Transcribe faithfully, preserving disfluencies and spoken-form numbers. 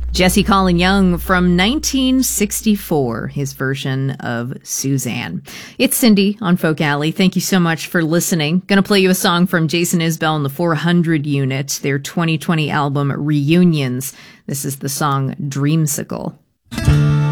Jesse Colin Young from nineteen sixty-four, his version of Suzanne. It's Cindy on Folk Alley. Thank you so much for listening. Gonna play you a song from Jason Isbell and the four hundred Unit, their twenty twenty album Reunions. This is the song Dreamsicle.